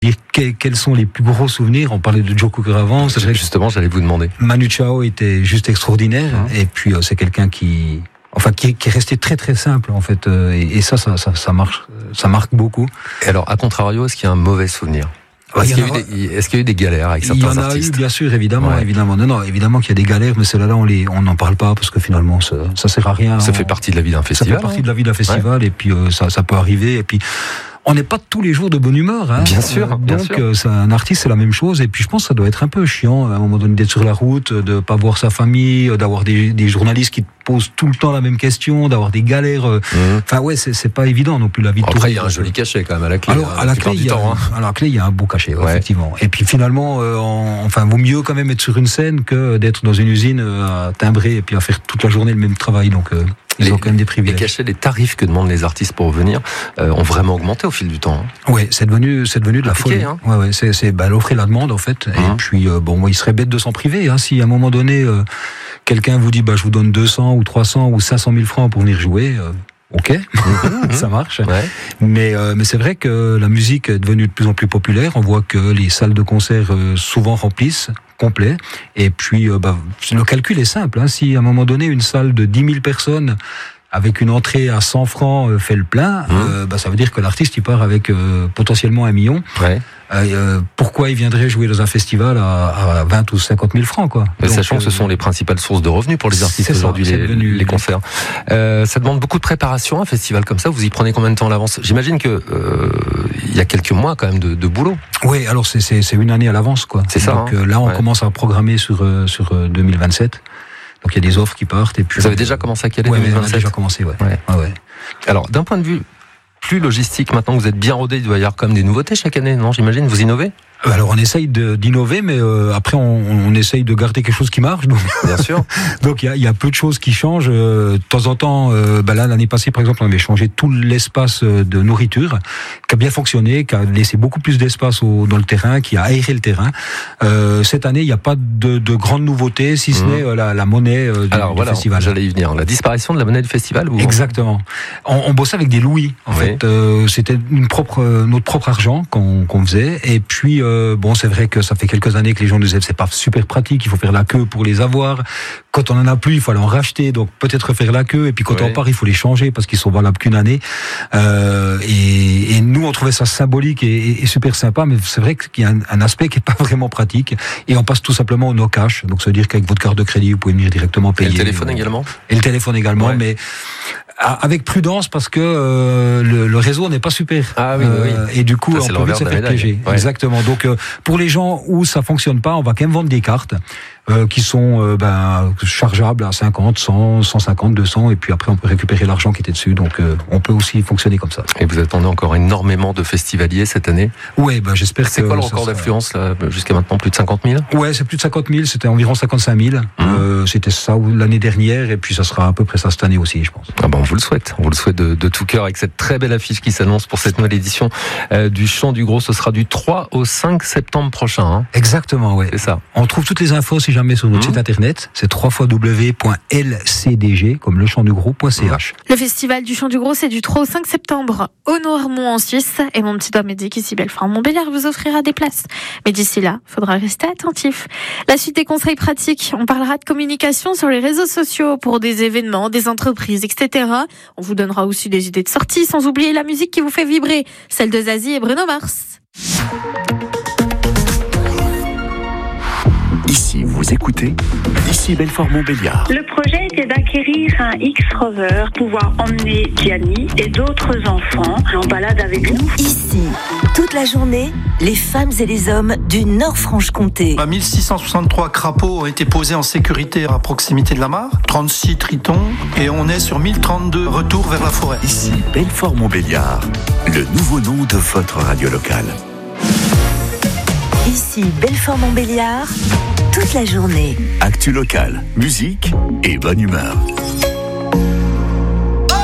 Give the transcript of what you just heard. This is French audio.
Quels sont les plus gros souvenirs? On parlait de Joe Cocker avant. Justement, j'allais vous demander. Manu Chao était juste extraordinaire. Et puis, c'est quelqu'un qui est resté très très simple en fait. Et ça marque beaucoup. Et alors, à contrario, est-ce qu'il y a un mauvais souvenir? Est-ce qu'il y a eu des galères avec certains artistes? Il y en a eu, bien sûr, évidemment. Non, évidemment qu'il y a des galères, mais celles-là, on n'en parle pas parce que finalement, ça sert à rien. Ça fait partie de la vie d'un festival. Ça fait partie de la vie d'un festival, et puis ça peut arriver, et puis. On n'est pas tous les jours de bonne humeur, hein. Bien sûr. Donc, un artiste, c'est la même chose. Et puis, je pense que ça doit être un peu chiant, à un moment donné, d'être sur la route, de pas voir sa famille, d'avoir des journalistes qui te posent tout le temps la même question, d'avoir des galères. Enfin, ouais, c'est pas évident non plus la vie de Après, il y a un joli cachet quand même à la clé. Alors, à la clé, il y a un beau cachet, effectivement. Et puis, finalement, vaut mieux quand même être sur une scène que d'être dans une usine à timbrer et puis à faire toute la journée le même travail. Donc, ils ont quand même des privilèges. Les cachets, les tarifs que demandent les artistes pour venir ont vraiment augmenté au fil du temps. Oui, c'est devenu de la folie. Hein. Ouais, c'est l'offre et la demande en fait. Et puis il serait bête de s'en priver. Hein, si à un moment donné quelqu'un vous dit je vous donne 200 ou 300 ou 500 000 francs pour venir jouer. Ok, ça marche. Ouais. Mais c'est vrai que la musique est devenue de plus en plus populaire. On voit que les salles de concert souvent remplissent complet. Et puis le calcul est simple. Hein. Si à un moment donné une salle de 10 000 personnes avec une entrée à 100 francs fait le plein, ça veut dire que l'artiste il part avec potentiellement 1 million. Ouais. Pourquoi il viendrait jouer dans un festival à 20 ou 50 000 francs quoi. Donc, sachant que ce sont les principales sources de revenus pour les artistes aujourd'hui, les concerts. Ça demande beaucoup de préparation, un festival comme ça. Vous y prenez combien de temps à l'avance? J'imagine que il y a quelques mois quand même de boulot. Oui, alors c'est une année à l'avance quoi. C'est ça. Donc là on commence à programmer sur 2027. Donc il y a des offres qui partent. Et puis, vous avez déjà commencé à caler 2027? On a déjà commencé, ouais. Alors d'un point de vue plus logistique, maintenant que vous êtes bien rodé, il doit y avoir quand même des nouveautés chaque année, non? J'imagine, vous innovez? Alors on essaye d'innover, mais après on essaye de garder quelque chose qui marche. Donc bien sûr. Donc il y a peu de choses qui changent. De temps en temps, là l'année passée par exemple, on avait changé tout l'espace de nourriture, qui a bien fonctionné, qui a laissé beaucoup plus d'espace dans le terrain, qui a aéré le terrain. Cette année, il n'y a pas de grandes nouveautés, si ce n'est la monnaie du festival. J'allais y venir. La disparition de la monnaie du festival. Exactement. On bossait avec des louis. En fait, c'était notre propre argent qu'on faisait, et puis c'est vrai que ça fait quelques années que les gens nous disent c'est pas super pratique, il faut faire la queue pour les avoir. Quand on en a plus, il faut aller en racheter, donc peut-être faire la queue, et puis quand on part, il faut les changer parce qu'ils sont valables qu'une année. Et nous, on trouvait ça symbolique et super sympa, mais c'est vrai qu'il y a un aspect qui est pas vraiment pratique, et on passe tout simplement au no cash, donc ça veut dire qu'avec votre carte de crédit, vous pouvez venir directement payer. Et le téléphone également. Et le téléphone également, mais avec prudence parce que le réseau n'est pas super. Ah oui, et du coup, on peut vite se faire piéger. Exactement. Donc, pour les gens où ça fonctionne pas, on va quand même vendre des cartes qui sont chargeables à 50, 100, 150, 200, et puis après on peut récupérer l'argent qui était dessus. Donc, on peut aussi fonctionner comme ça. Et vous attendez encore énormément de festivaliers cette année? Ouais, j'espère que. C'est quoi le record d'affluence là, jusqu'à maintenant, plus de 50 000? Ouais, c'est plus de 50 000. C'était environ 55 000. C'était ça l'année dernière, et puis ça sera à peu près ça cette année aussi, je pense. Ah on vous le souhaite. On vous le souhaite de tout cœur avec cette très belle affiche qui s'annonce pour cette nouvelle édition du Chant du Gros. Ce sera du 3 au 5 septembre prochain. Hein. Exactement, ouais. C'est ça. On trouve toutes les infos si jamais sur notre site internet. C'est www.lcdg comme le chant du gros.ch. Le festival du Chant du Gros, c'est du 3 au 5 septembre au Noirmont en Suisse. Et mon petit doigt me dit qu'ici Belfort-Montbéliard vous offrira des places. Mais d'ici là, faudra rester attentif. La suite des conseils pratiques. On parlera de communication sur les réseaux sociaux pour des événements, des entreprises, etc. On vous donnera aussi des idées de sortie, sans oublier la musique qui vous fait vibrer, celle de Zazie et Bruno Mars. Ici, vous écoutez, ici Belfort-Montbéliard. Le projet était d'acquérir un X-Rover, pouvoir emmener Gianni et d'autres enfants en balade avec nous. Ici, toute la journée, les femmes et les hommes du Nord-Franche-Comté. 1663 crapauds ont été posés en sécurité à proximité de la mare, 36 tritons, et on est sur 1032 retours vers la forêt. Ici, Belfort-Montbéliard, le nouveau nom de votre radio locale. Ici, Belfort-Montbéliard, toute la journée. Actu locale, musique et bonne humeur.